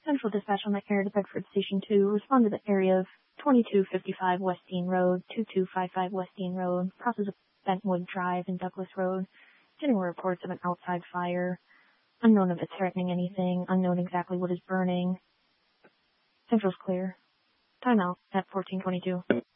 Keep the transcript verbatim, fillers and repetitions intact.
Central Dispatch on the air to Bedford Station two. Respond to the area of twenty-two fifty-five West Dean Road, twenty-two fifty-five West Dean Road, crosses of Bentwood Drive and Douglas Road. Getting reports of an outside fire. Unknown if it's threatening anything. Unknown exactly what is burning. Central's clear. Timeout at fourteen twenty-two.